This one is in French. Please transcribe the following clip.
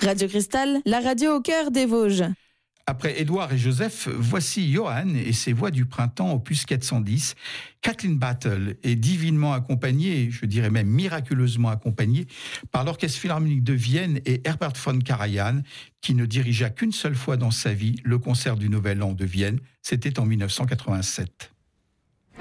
Radio Cristal, la radio au cœur des Vosges. Après Édouard et Joseph, voici Johan et ses voix du printemps, opus 410. Kathleen Battle est divinement accompagnée, je dirais même miraculeusement accompagnée, par l'Orchestre Philharmonique de Vienne et Herbert von Karajan, qui ne dirigea qu'une seule fois dans sa vie le concert du Nouvel An de Vienne. C'était en 1987.